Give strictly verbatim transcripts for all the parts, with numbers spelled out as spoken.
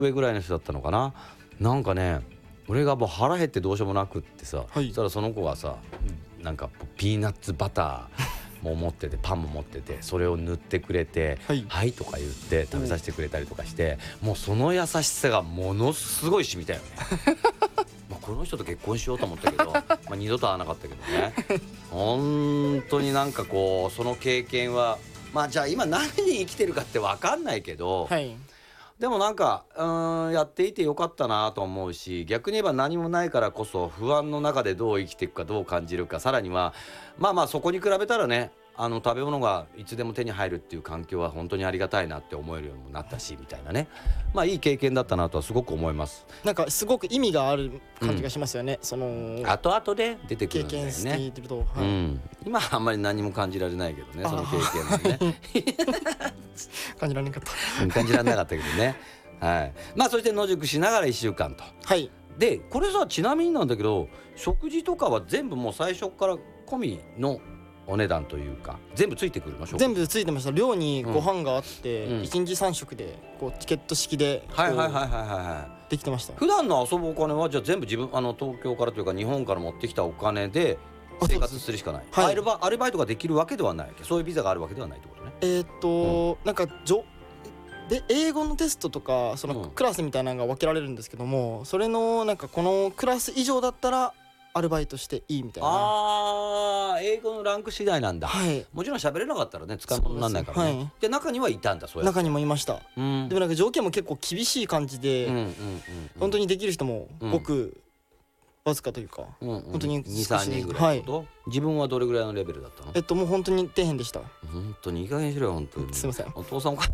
上ぐらいの人だったのかな。なんかね俺がもう腹減ってどうしようもなくってさ、 はい、 そしたらその子がさ、なんかピーナッツバターも持っててパンも持っててそれを塗ってくれて、はい、はいとか言って食べさせてくれたりとかして、もうその優しさがものすごい染みたよねまあこの人と結婚しようと思ったけどまあ二度と会わなかったけどね本当になんかこうその経験はまあじゃあ今何に生きてるかって分かんないけど、はい、でもなんかうーんやっていてよかったなと思うし、逆に言えば何もないからこそ不安の中でどう生きていくかどう感じるか、さらにはまあまあそこに比べたらね、あの食べ物がいつでも手に入るっていう環境は本当にありがたいなって思えるようにもなったしみたいなね、まあいい経験だったなとはすごく思います。 なんかすごく意味がある感じがしますよね、うん、その後々で出てくるんだよね、 経験していると、はい、 うん、今はあんまり何も感じられないけどね、その経験もね感じられなかった感じられなかったけどねはい、まあそして野宿しながらいっしゅうかんと、はい、でこれさちなみになんだけど食事とかは全部もう最初から込みのお値段というか全部ついてくるの？ 全部ついてました。寮にご飯があって、うん、いちにちさん食でこうチケット式ではいはいはいはいはいできてました。 普段の遊ぶお金はじゃあ全部自分あの東京からというか日本から持ってきたお金で生活するしかない、はい、アルバ、アルバイトができるわけではない、そういうビザがあるわけではないってことね。 えー、っと、うん、なんかじょで英語のテストとかそのクラスみたいなのが分けられるんですけども、うん、それのなんかこのクラス以上だったらアルバイトしていいみたいな。 あー、英語のランク次第なんだ、はい、もちろん喋れなかったらね使い物にならないからね。で、はい、で中にはいたんだ、そうや中にもいました、うん、でもなんか条件も結構厳しい感じで、うんうんうんうん、本当にできる人もごくわずかというか、うんうん、本当ににさんにんぐらいのこと、はい、自分はどれぐらいのレベルだったの？ えっともう本当に底辺でした。 本当にいい加減にしろよ本当にすいません、 お父さんお母さん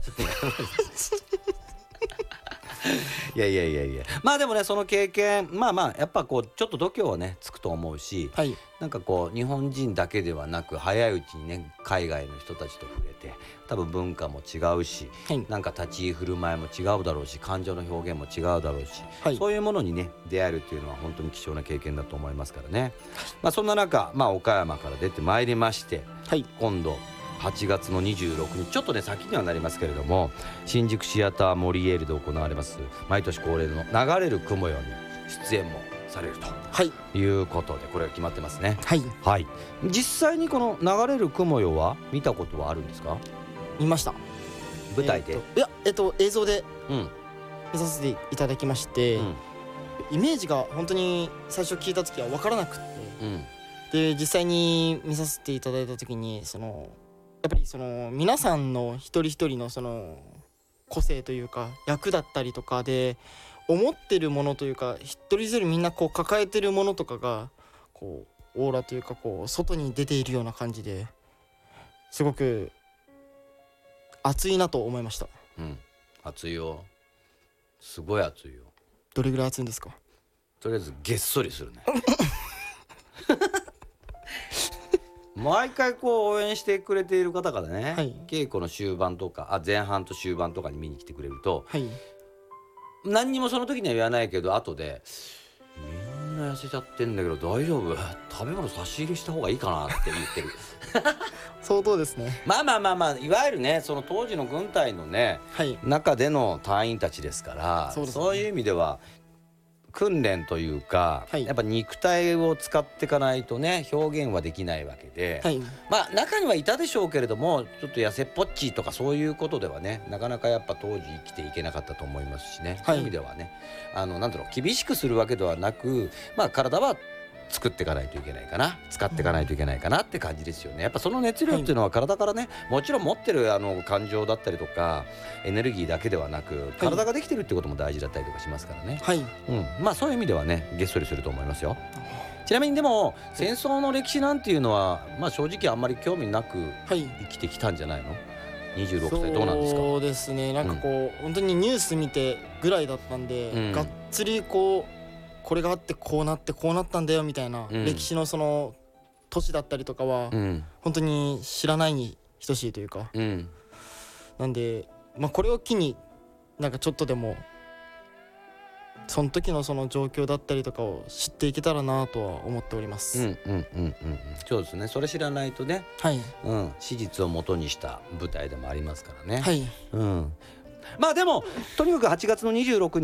いやいやいやいや、まあでもねその経験まあまあやっぱこうちょっと度胸はねつくと思うし、はい、なんかこう日本人だけではなく早いうちにね海外の人たちと触れて多分文化も違うし、はい、なんか立ち居振る舞いも違うだろうし感情の表現も違うだろうし、はい、そういうものにね出会えるっていうのは本当に貴重な経験だと思いますからね、まあ、そんな中、まあ、岡山から出てまいりまして、はい、今度はちがつのにじゅうろくにちちょっとね先にはなりますけれども新宿シアターモリエールで行われます毎年恒例の流れる雲よに出演もされると、はい、いうことでこれが決まってますね。はい、はい、実際にこの流れる雲よは見たことはあるんですか？ 見ました。 舞台で、 えー、いやえっと映像で見させていただきまして、うん、イメージが本当に最初聞いた時は分からなくて、うん、で実際に見させていただいた時にそのやっぱりその皆さんの一人一人のその個性というか役だったりとかで思ってるものというか一人一人みんなこう抱えてるものとかがこうオーラというかこう外に出ているような感じですごく熱いなと思いました。 うん、熱いよ、すごい熱いよ。 どれぐらい熱いんですか？ とりあえずげっそりするね毎回こう応援してくれている方からね、はい、稽古の終盤とかあ前半と終盤とかに見に来てくれると、はい、何にもその時には言わないけど後でみんな痩せちゃってんだけど大丈夫？食べ物差し入れした方がいいかなって言ってる相当ですね。 まあまあまあまあいわゆるねその当時の軍隊のね、はい、中での隊員たちですからそうですね、そういう意味では訓練というか、はい、やっぱ肉体を使っていかないとね表現はできないわけで、はい、まあ中にはいたでしょうけれどもちょっと痩せっぽっちとかそういうことではねなかなかやっぱ当時生きていけなかったと思いますしね、はい、そういう意味ではねあのなんだろう厳しくするわけではなくまあ体は作っていかないといけないかな使っていかないといけないかなって感じですよね。やっぱその熱量っていうのは体からねもちろん持ってるあの感情だったりとかエネルギーだけではなく体ができてるってことも大事だったりとかしますからね、はい、うん、まあそういう意味ではねげっそりすると思いますよ。ちなみにでも戦争の歴史なんていうのはまあ正直あんまり興味なく生きてきたんじゃないの？にじゅうろくさいどうなんですか？ そうですね、なんかこう、うん、本当にニュース見てぐらいだったんで、うん、がっつりこうこれがあってこうなってこうなったんだよみたいな、うん、歴史のその都市だったりとかは、うん、本当に知らないに等しいというか、うん、なんで、まあ、これを機になんかちょっとでもその時のその状況だったりとかを知っていけたらなとは思っております。 うんうんうんうん、そうですね。それ知らないとね、はい、うん、史実を元にした舞台でもありますからね。はい、うん、まあでもとにかくはちがつのにじゅうろくにち